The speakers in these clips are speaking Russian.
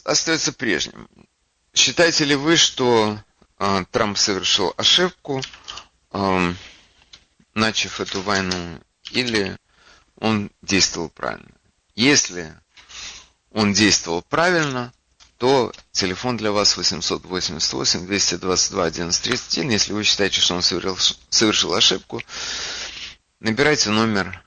остается прежним. Считаете ли вы, что Трамп совершил ошибку, начав эту войну, или он действовал правильно? Если он действовал правильно, то телефон для вас 888-222-1131. Если вы считаете, что он совершил ошибку, набирайте номер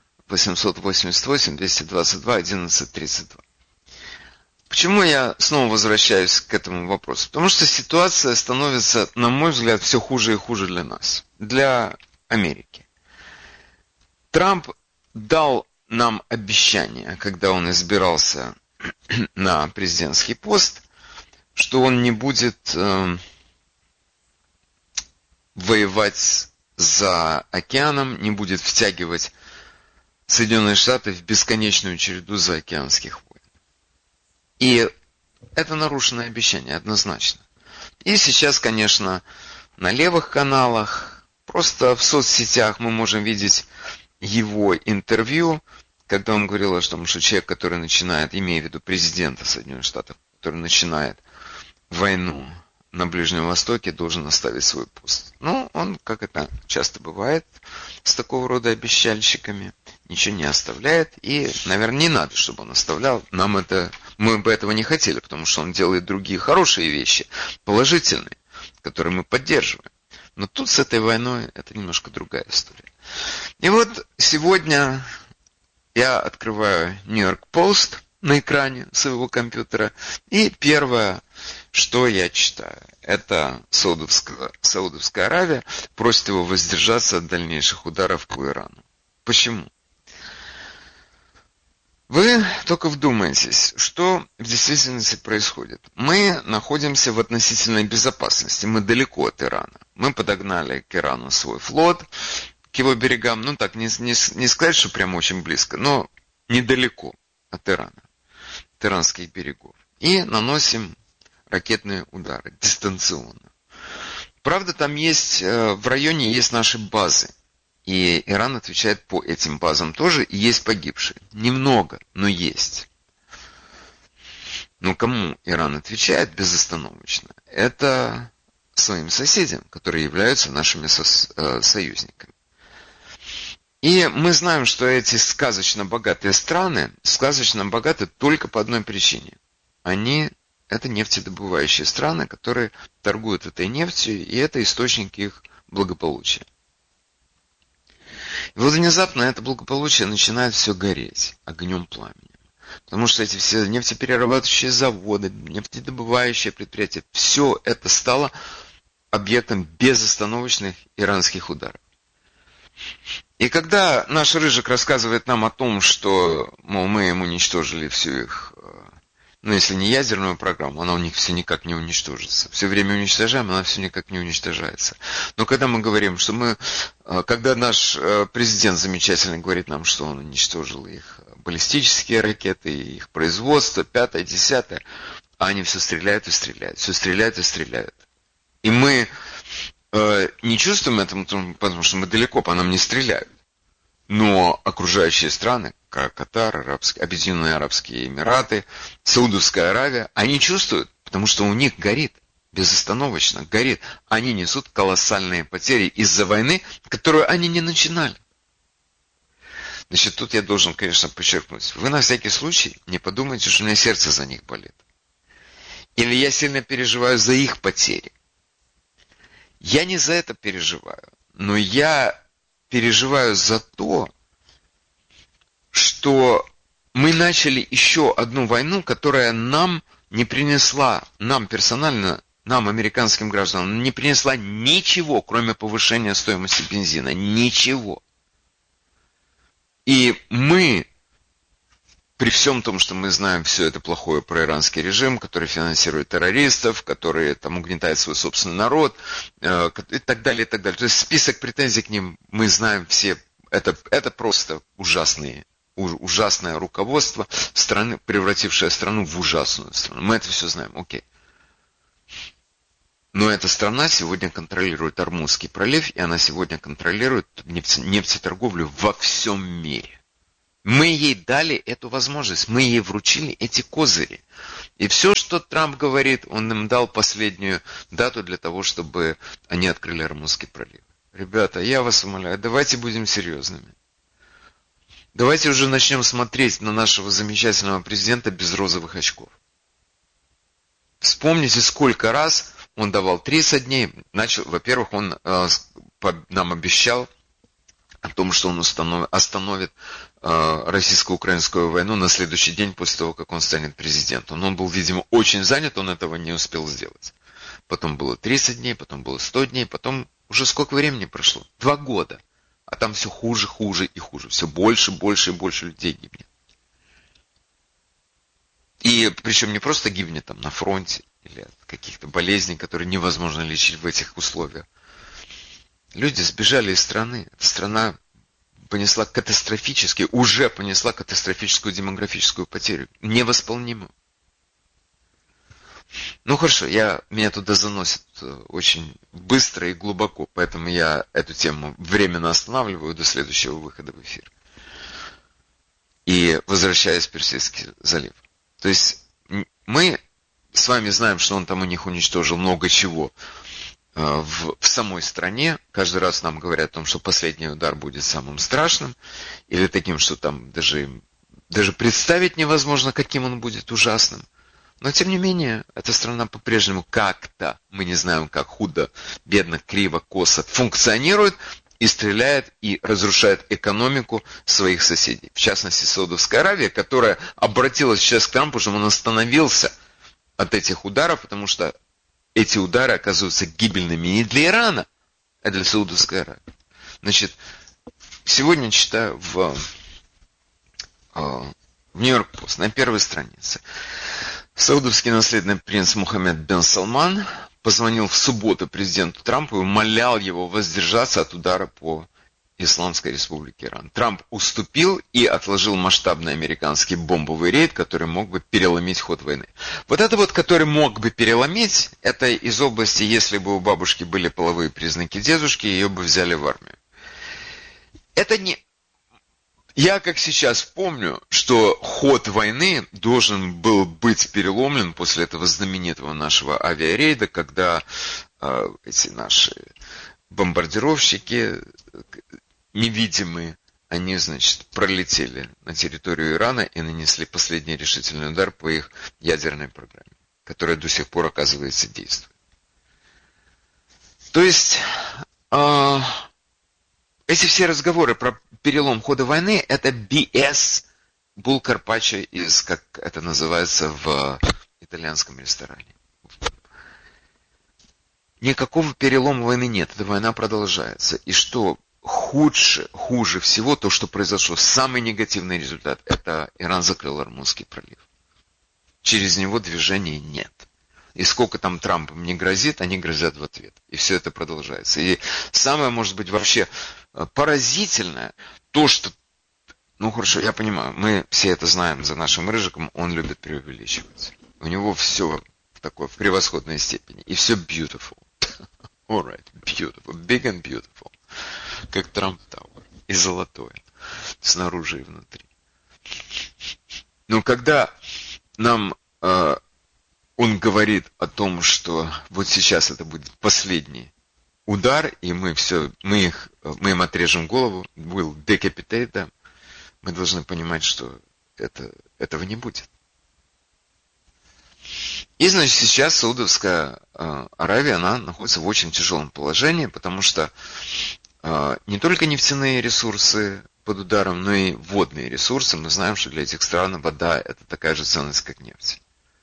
888-222-1132. Почему я снова возвращаюсь к этому вопросу? Потому что ситуация становится, на мой взгляд, все хуже и хуже для нас, для Америки. Трамп дал нам обещание, когда он избирался на президентский пост, что он не будет воевать за океаном, не будет втягивать Соединенные Штаты в бесконечную череду заокеанских войн. И это нарушенное обещание, однозначно. И сейчас, конечно, на левых каналах, просто в соцсетях мы можем видеть его интервью, когда он говорил о том, что человек, который начинает, имея в виду президента Соединенных Штатов, который начинает войну на Ближнем Востоке, должен оставить свой пост. Ну, он, как это часто бывает с такого рода обещальщиками, ничего не оставляет. И, наверное, не надо, чтобы он оставлял. Мы бы этого не хотели, потому что он делает другие хорошие вещи, положительные, которые мы поддерживаем. Но тут с этой войной это немножко другая история. И вот сегодня я открываю Нью-Йорк Пост на экране своего компьютера, и первое, что я читаю, это Саудовская Аравия просит его воздержаться от дальнейших ударов по Ирану. Почему? Вы только вдумайтесь, что в действительности происходит. Мы находимся в относительной безопасности, мы далеко от Ирана. Мы подогнали к Ирану свой флот, к его берегам, ну так, не сказать, что прям очень близко, но недалеко от Ирана, от иранских берегов. И наносим ракетные удары дистанционно. Правда, там есть, в районе есть наши базы. И Иран отвечает по этим базам тоже, и есть погибшие. Немного, но есть. Но кому Иран отвечает безостановочно? Это своим соседям, которые являются нашими союзниками. И мы знаем, что эти сказочно богатые страны, сказочно богаты только по одной причине. Это нефтедобывающие страны, которые торгуют этой нефтью, и это источник их благополучия. И вот внезапно это благополучие начинает все гореть огнем пламенем. Потому что эти все нефтеперерабатывающие заводы, нефтедобывающие предприятия, все это стало объектом безостановочных иранских ударов. И когда наш Рыжик рассказывает нам о том, что, мол, мы им уничтожили всю их, если не ядерную программу, она у них все никак не уничтожится. Все время уничтожаем, она все никак не уничтожается. Но когда мы говорим, что когда наш президент замечательно говорит нам, что он уничтожил их баллистические ракеты, их производство, 5-е, 10-е, а они все стреляют и стреляют, все стреляют и стреляют. И мы не чувствуем этого, потому что мы далеко, по нам не стреляют. Но окружающие страны, как Катар, Объединенные Арабские Эмираты, Саудовская Аравия, они чувствуют, потому что у них горит, безостановочно горит. Они несут колоссальные потери из-за войны, которую они не начинали. Значит, тут я должен, конечно, подчеркнуть. Вы на всякий случай не подумайте, что у меня сердце за них болит. Или я сильно переживаю за их потери. Я не за это переживаю, но я переживаю за то, что мы начали еще одну войну, которая нам не принесла, нам персонально, нам, американским гражданам, не принесла ничего, кроме повышения стоимости бензина. Ничего. И мы, при всем том, что мы знаем все это плохое про иранский режим, который финансирует террористов, который там угнетает свой собственный народ, и так далее, и так далее. То есть список претензий к ним мы знаем все. Это просто ужасное руководство страны, превратившее страну в ужасную страну. Мы это все знаем, окей. Но эта страна сегодня контролирует Ормузский пролив, и она сегодня контролирует нефтеторговлю во всем мире. Мы ей дали эту возможность, мы ей вручили эти козыри. И все, что Трамп говорит, он им дал последнюю дату для того, чтобы они открыли Ормузский пролив. Ребята, я вас умоляю, давайте будем серьезными. Давайте уже начнем смотреть на нашего замечательного президента без розовых очков. Вспомните, сколько раз он давал 30 дней. Во-первых, он нам обещал о том, что он остановит российско-украинскую войну на следующий день после того, как он станет президентом. Но он был, видимо, очень занят, он этого не успел сделать. Потом было 30 дней, потом было 100 дней, потом уже сколько времени прошло? 2 года. А там все хуже, хуже и хуже. Все больше, больше и больше людей гибнет. И причем не просто гибнет там на фронте или от каких-то болезней, которые невозможно лечить в этих условиях. Люди сбежали из страны. Эта страна уже понесла катастрофическую демографическую потерю. Невосполнимую. Ну хорошо, меня туда заносит очень быстро и глубоко, поэтому я эту тему временно останавливаю до следующего выхода в эфир. И возвращаюсь в Персидский залив. То есть мы с вами знаем, что он там у них уничтожил много чего в самой стране. Каждый раз нам говорят о том, что последний удар будет самым страшным, или таким, что там даже представить невозможно, каким он будет ужасным. Но, тем не менее, эта страна по-прежнему как-то, мы не знаем как, худо, бедно, криво, косо функционирует и стреляет и разрушает экономику своих соседей. В частности, Саудовская Аравия, которая обратилась сейчас к Трампу, чтобы он остановился от этих ударов, потому что эти удары оказываются гибельными не для Ирана, а для Саудовской Аравии. Значит, сегодня читаю в Нью-Йорк Пост на первой странице. Саудовский наследный принц Мухаммед бен Салман позвонил в субботу президенту Трампу и умолял его воздержаться от удара по Исламской Республике Иран. Трамп уступил и отложил масштабный американский бомбовый рейд, который мог бы переломить ход войны. Вот это вот, который мог бы переломить, это из области, если бы у бабушки были половые признаки дедушки, ее бы взяли в армию. Это не... Я, как сейчас помню, что ход войны должен был быть переломлен после этого знаменитого нашего авиарейда, когда эти наши бомбардировщики невидимые, они, значит, пролетели на территорию Ирана и нанесли последний решительный удар по их ядерной программе, которая до сих пор, оказывается, действует. То есть... Эти все разговоры про перелом хода войны – это BS, Бул Карпаччо из, как это называется в итальянском ресторане. Никакого перелома войны нет, эта война продолжается. И что хуже всего, то, что произошло, самый негативный результат – это Иран закрыл Ормузский пролив. Через него движения нет. И сколько там Трампом не грозит, они грозят в ответ. И все это продолжается. И самое, может быть, вообще поразительное, то, что... Ну, хорошо, я понимаю, мы все это знаем за нашим Рыжиком, он любит преувеличивать. У него все в превосходной степени. И все beautiful. Alright, beautiful. Big and beautiful. Как Трамп Тауэр. И золотое. Снаружи и внутри. Но когда нам... он говорит о том, что вот сейчас это будет последний удар, и мы им отрежем голову, will decapitate them, мы должны понимать, что этого не будет. И, значит, сейчас Саудовская Аравия, она находится в очень тяжелом положении, потому что не только нефтяные ресурсы под ударом, но и водные ресурсы. Мы знаем, что для этих стран вода – это такая же ценность, как нефть.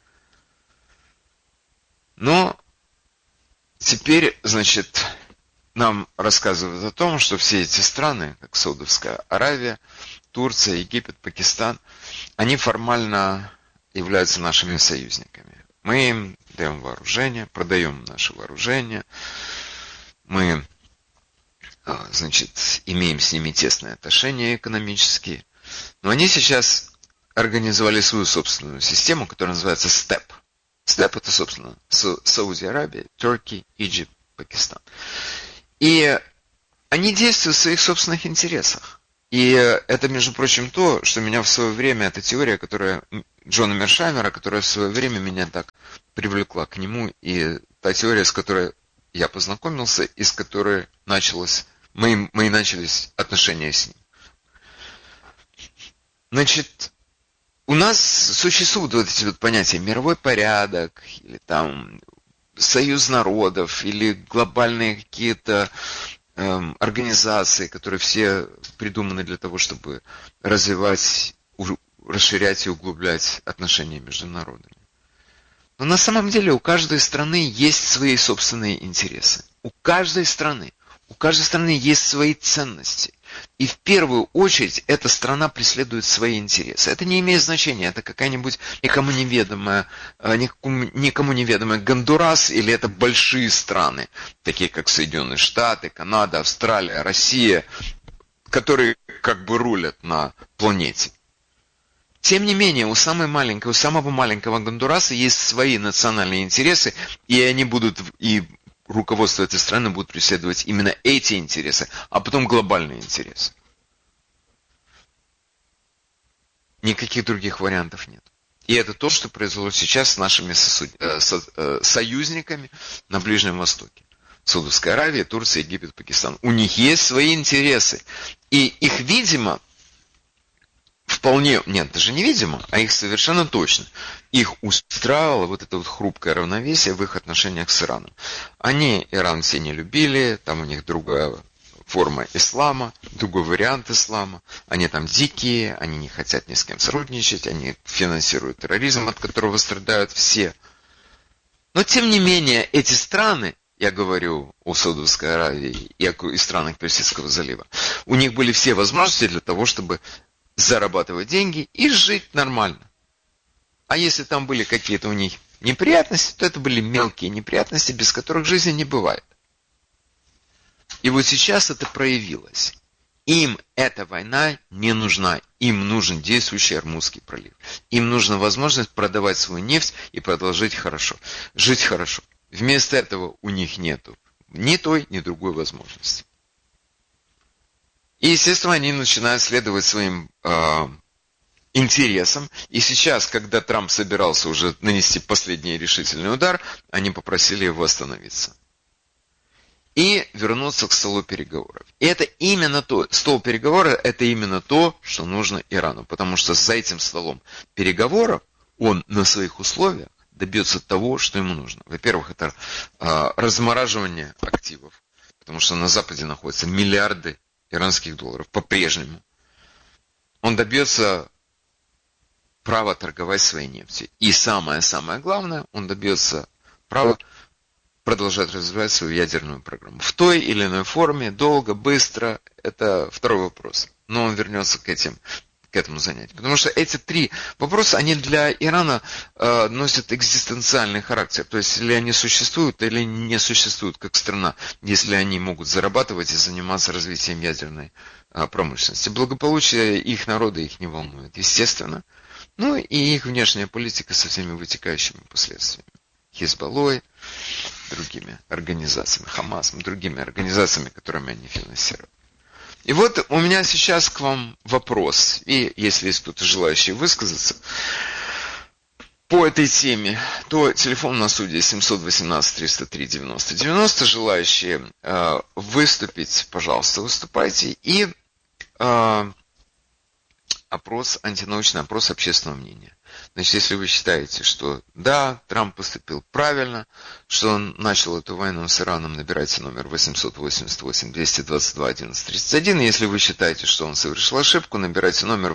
Но теперь, значит, нам рассказывают о том, что все эти страны, как Саудовская Аравия, Турция, Египет, Пакистан, они формально являются нашими союзниками. Мы им даем вооружение, продаем наше вооружение, мы, значит, имеем с ними тесные отношения экономические, но они сейчас организовали свою собственную систему, которая называется СТЭП. СТЭП это, собственно, Саудовская Аравия, Турция, Египет, Пакистан. И они действуют в своих собственных интересах. И это, между прочим, то, что меня в свое время, эта теория, которая Джона Мершаймера, которая в свое время меня так привлекла к нему, и та теория, с которой я познакомился, и с которой началось, мои начались отношения с ним. Значит, у нас существуют вот эти вот понятия мировой порядок, или там союз народов, или глобальные какие-то организации, которые все придуманы для того, чтобы развивать, расширять и углублять отношения между народами. Но на самом деле у каждой страны есть свои собственные интересы. У каждой страны есть свои ценности. И в первую очередь эта страна преследует свои интересы. Это не имеет значения, это какая-нибудь никому неведомая Гондурас, или это большие страны, такие как Соединенные Штаты, Канада, Австралия, Россия, которые как бы рулят на планете. Тем не менее, у самого маленького Гондураса есть свои национальные интересы, и они будут, и руководство этой страны будет преследовать именно эти интересы, а потом глобальные интересы. Никаких других вариантов нет. И это то, что произошло сейчас с нашими союзниками на Ближнем Востоке. Саудовская Аравия, Турция, Египет, Пакистан. У них есть свои интересы. И их, видимо, даже невидимо, а их совершенно точно. Их устраивало вот это вот хрупкое равновесие в их отношениях с Ираном. Они Иран все не любили, там у них другая форма ислама, другой вариант ислама. Они там дикие, они не хотят ни с кем сотрудничать, они финансируют терроризм, от которого страдают все. Но тем не менее, эти страны, я говорю о Саудовской Аравии и странах Персидского залива, у них были все возможности для того, чтобы зарабатывать деньги и жить нормально. А если там были какие-то у них неприятности, то это были мелкие неприятности, без которых жизни не бывает. И вот сейчас это проявилось. Им эта война не нужна. Им нужен действующий Ормузский пролив. Им нужна возможность продавать свою нефть и продолжить жить хорошо. Вместо этого у них нету ни той, ни другой возможности. И, естественно, они начинают следовать своим интересам. И сейчас, когда Трамп собирался уже нанести последний решительный удар, они попросили его остановиться. И вернуться к столу переговоров. И это именно стол переговоров, это именно то, что нужно Ирану. Потому что за этим столом переговоров он на своих условиях добьется того, что ему нужно. Во-первых, это размораживание активов. Потому что на Западе находятся миллиарды иранских долларов по-прежнему. Он добьется права торговать своей нефтью. И самое главное, он добьется права продолжать развивать свою ядерную программу. В той или иной форме, долго, быстро, это второй вопрос. Но он вернется к этому занятию. Потому что эти три вопроса, они для Ирана носят экзистенциальный характер. То есть, или они существуют, или не существуют как страна, если они могут зарабатывать и заниматься развитием ядерной промышленности. Благополучие их народа их не волнует, естественно. Ну и их внешняя политика со всеми вытекающими последствиями. Хизбаллой, другими организациями, Хамасом, другими организациями, которыми они финансируют. И вот у меня сейчас к вам вопрос, и если есть кто-то желающий высказаться по этой теме, то телефон на студии 718-303-90-90, желающие выступить, пожалуйста, выступайте, и антинаучный опрос общественного мнения. Значит, если вы считаете, что да, Трамп поступил правильно, что он начал эту войну с Ираном, набирайте номер 888-222-1131. Если вы считаете, что он совершил ошибку, набирайте номер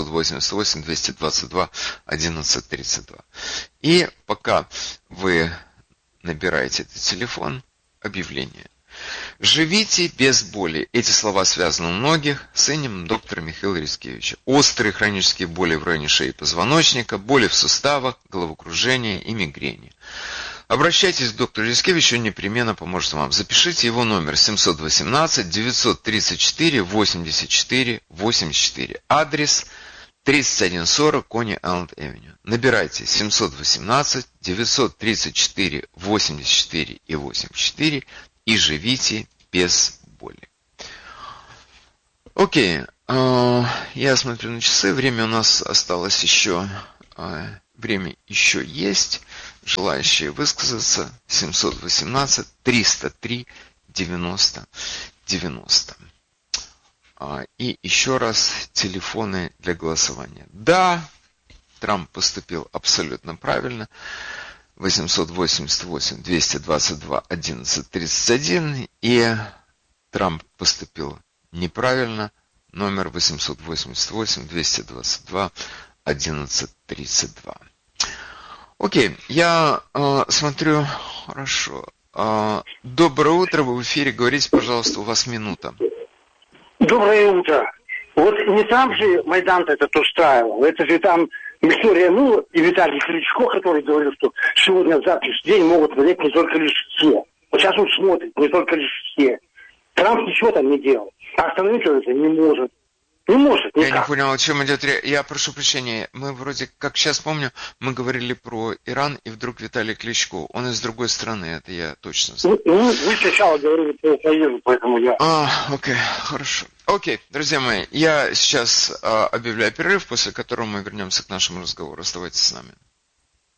888-222-1132. И пока вы набираете этот телефон, объявление. Живите без боли. Эти слова связаны у многих с именем доктора Михаила Рискевича. Острые хронические боли в районе шеи и позвоночника, боли в суставах, головокружение и мигрени. Обращайтесь к доктору Рискевичу, он непременно поможет вам. Запишите его номер 718-934-84-84. Адрес 3140 Кони Айленд Авеню. Набирайте 718-934-84 и 84 и живите без боли. Окей, я смотрю на часы, время у нас осталось еще, время еще есть. Желающие высказаться 718-303-90-90. И еще раз телефоны для голосования. Да, Трамп поступил абсолютно правильно. 888-222-1131. И Трамп поступил неправильно. Номер 888-222-1132. Окей, я смотрю, хорошо. Доброе утро, вы в эфире, говорите, пожалуйста, у вас минута. Доброе утро. Вот не сам же Майдан этот устраивал, это же там Виктория Нула и Виталий Кличко, который говорил, что сегодня, в завтрашний день могут валить не только лишь все. Вот сейчас он смотрит, не только лишь все. Трамп ничего там не делал. А остановить он это не может. Не может никак. Я не понял, о чем идет речь. Я прошу прощения. Мы вроде, как сейчас помню, мы говорили про Иран, и вдруг Виталий Кличко. Он из другой страны, это я точно знаю. Ну, вы сначала говорили про Украину, поэтому я... Окей, хорошо. Окей, друзья мои, я сейчас объявляю перерыв, после которого мы вернемся к нашему разговору. Оставайтесь с нами.